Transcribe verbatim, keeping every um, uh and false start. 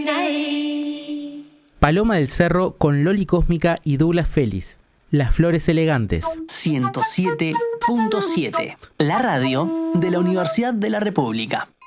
Paloma del Cerro con Loli Cósmica y Douglas Félix. Las Flores Elegantes. ciento siete punto siete, la radio de la Universidad de la República.